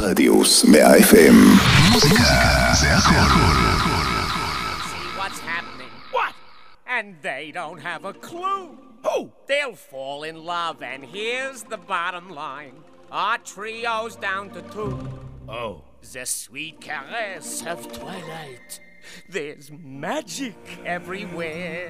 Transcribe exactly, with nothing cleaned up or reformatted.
רדיוס מאה אף אם. מוזיקה זה הכל. See what's happening. What? And they don't have a clue. Who? They'll fall in love, and here's the bottom line. Our trio's down to two. Oh. The sweet caress of twilight. There's magic everywhere.